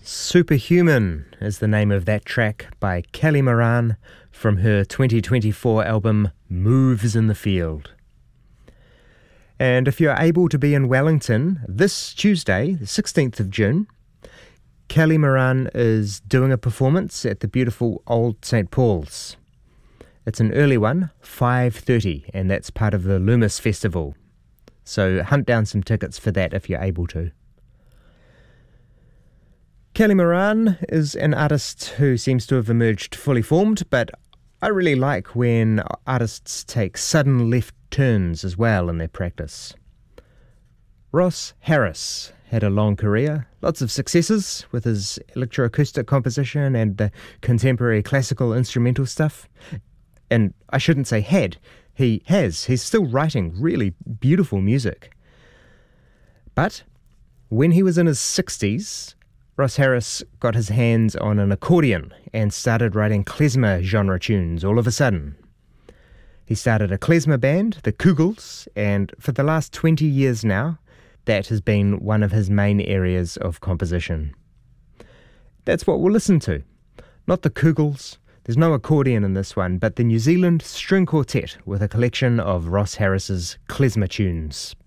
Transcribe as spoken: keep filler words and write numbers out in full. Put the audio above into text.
Superhuman is the name of that track by Kelly Moran from her twenty twenty-four album Moves in the Field. And if you're able to be in Wellington this Tuesday, the sixteenth of June, Kelly Moran is doing a performance at the beautiful Old Saint Paul's. It's an early one, five thirty, and that's part of the Loomis Festival. So hunt down some tickets for that if you're able to. Kelly Moran is an artist who seems to have emerged fully formed, but I really like when artists take sudden left turns as well in their practice. Ross Harris had a long career, lots of successes with his electroacoustic composition and the contemporary classical instrumental stuff. And I shouldn't say had, he has. He's still writing really beautiful music. But when he was in his sixties, Ross Harris got his hands on an accordion and started writing klezmer genre tunes all of a sudden. He started a klezmer band, the Kugels, and for the last twenty years now, that has been one of his main areas of composition. That's what we'll listen to. Not the Kugels, there's no accordion in this one, but the New Zealand String Quartet with a collection of Ross Harris's klezmer tunes.